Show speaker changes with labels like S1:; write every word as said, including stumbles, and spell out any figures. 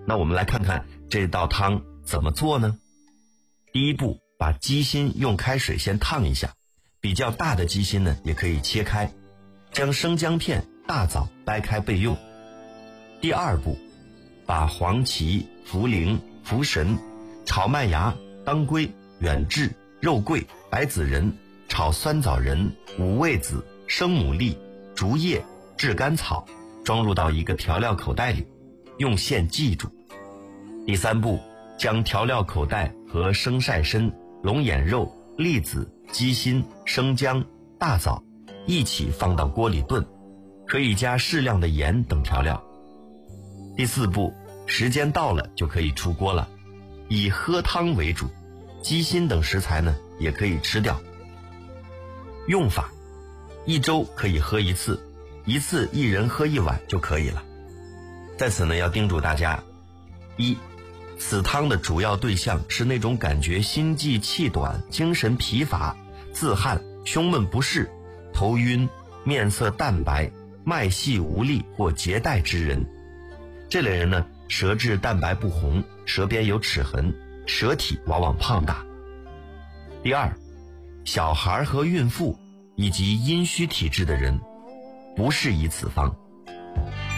S1: 那我们来看看这道汤怎么做呢？第一步，把鸡心用开水先烫一下，比较大的鸡心呢也可以切开，将生姜片、大枣掰开备用。第二步，把黄芪、茯苓、茯神、炒麦芽、当归、远志、肉桂、白子仁、炒酸枣仁、五味子、生牡蛎、竹叶、炙甘草装入到一个调料口袋里，用线系住。第三步，将调料口袋和生晒参、龙眼肉、栗子、鸡心、生姜、大枣一起放到锅里炖，可以加适量的盐等调料。第四步，时间到了就可以出锅了，以喝汤为主，鸡心等食材呢也可以吃掉。用法，一周可以喝一次，一次一人喝一碗就可以了。在此呢要叮嘱大家，一，此汤的主要对象是那种感觉心悸气短、精神疲乏、自汗、胸闷不适、头晕、面色淡白、脉细无力或结带之人。这类人呢，舌质淡白不红，舌边有齿痕，舌体往往胖大。第二，小孩和孕妇以及阴虚体质的人不适宜此方。